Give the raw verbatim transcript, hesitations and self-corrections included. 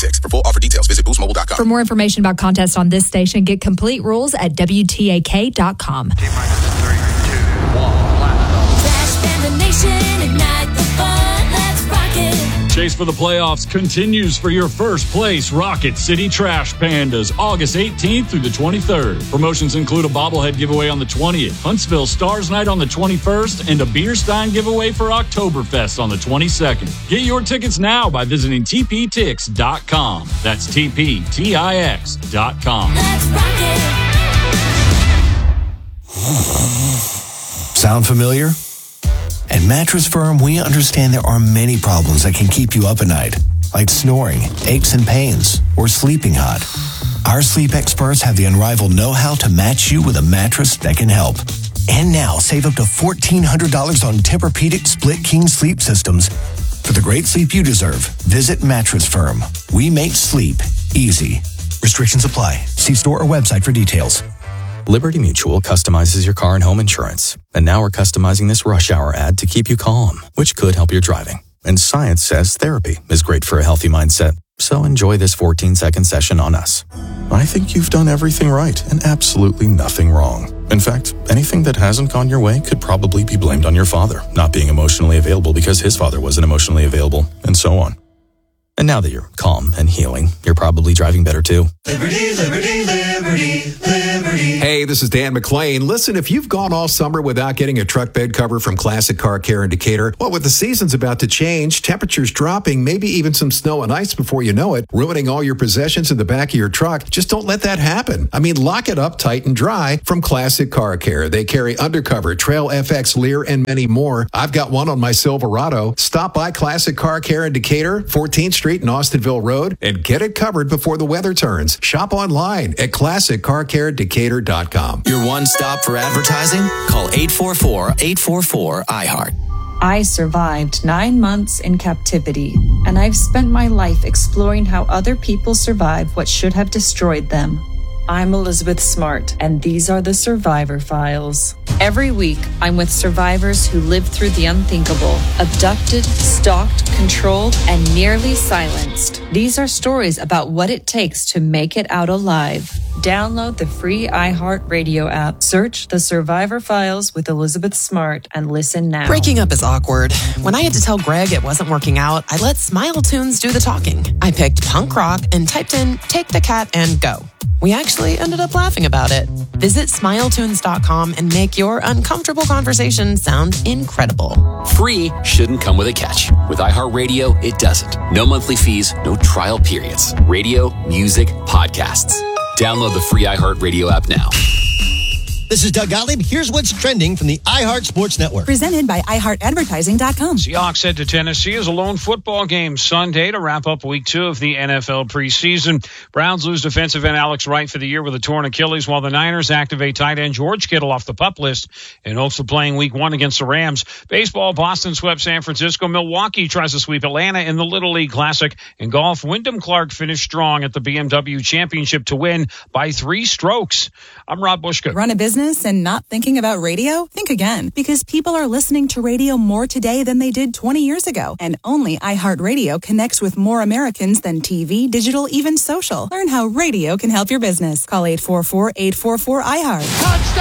twenty-six. For full offer details, visit boost mobile dot com. For more information about contests on this station, get complete rules at W T A K dot com. Chase for the playoffs continues for your first place Rocket City Trash Pandas, August eighteenth through the twenty-third. Promotions include a bobblehead giveaway on the twentieth, Huntsville Stars Night on the twenty-first, and a beer stein giveaway for Oktoberfest on the twenty-second. Get your tickets now by visiting T P Tix dot com. That's T P T I X dot com. Let's rock it. Sound familiar? At Mattress Firm, we understand there are many problems that can keep you up at night, like snoring, aches and pains, or sleeping hot. Our sleep experts have the unrivaled know-how to match you with a mattress that can help. And now, save up to fourteen hundred dollars on Tempur-Pedic Split King sleep systems. For the great sleep you deserve, visit Mattress Firm. We make sleep easy. Restrictions apply. See store or website for details. Liberty Mutual customizes your car and home insurance. And now we're customizing this rush hour ad to keep you calm, which could help your driving. And science says therapy is great for a healthy mindset. So enjoy this fourteen-second session on us. I think you've done everything right and absolutely nothing wrong. In fact, anything that hasn't gone your way could probably be blamed on your father, not being emotionally available because his father wasn't emotionally available, and so on. And now that you're calm and healing, you're probably driving better too. Liberty, liberty, liberty, liberty. Hey, this is Dan McClain. Listen, if you've gone all summer without getting a truck bed cover from Classic Car Care in Decatur, well, with the seasons about to change, temperatures dropping, maybe even some snow and ice before you know it, ruining all your possessions in the back of your truck, just don't let that happen. I mean, lock it up tight and dry from Classic Car Care. They carry Undercover, Trail F X, Lear, and many more. I've got one on my Silverado. Stop by Classic Car Care in Decatur, fourteenth Street and Austinville Road, and get it covered before the weather turns. Shop online at classic car care decatur dot com. Your one stop for advertising? Call eight four four, eight four four, I heart. I survived nine months in captivity, and I've spent my life exploring how other people survive what should have destroyed them. I'm Elizabeth Smart, and these are the Survivor Files. Every week, I'm with survivors who lived through the unthinkable, abducted, stalked, controlled, and nearly silenced. These are stories about what it takes to make it out alive. Download the free iHeartRadio app, search The Survivor Files with Elizabeth Smart, and listen now. Breaking up is awkward. When I had to tell Greg it wasn't working out, I let Smile Tunes do the talking. I picked punk rock and typed in Take the Cat and Go. We actually ended up laughing about it. Visit smile tunes dot com and make your uncomfortable conversation sound incredible. Free shouldn't come with a catch. With iHeartRadio, it doesn't. No monthly fees, no trial periods. Radio, music, podcasts. Download the free iHeartRadio app now. This is Doug Gottlieb. Here's what's trending from the iHeart Sports Network. Presented by i heart advertising dot com. Seahawks head to Tennessee as a lone football game Sunday to wrap up week two of the N F L preseason. Browns lose defensive end Alex Wright for the year with a torn Achilles, while the Niners activate tight end George Kittle off the PUP list in hopes of playing week one against the Rams. Baseball, Boston swept San Francisco. Milwaukee tries to sweep Atlanta in the Little League Classic. In golf, Wyndham Clark finished strong at the B M W Championship to win by three strokes. I'm Rob Bushka. Run a business and not thinking about radio? Think again, because people are listening to radio more today than they did twenty years ago. And only iHeartRadio connects with more Americans than T V, digital, even social. Learn how radio can help your business. Call eight four four, eight four four, I heart. Touchdown!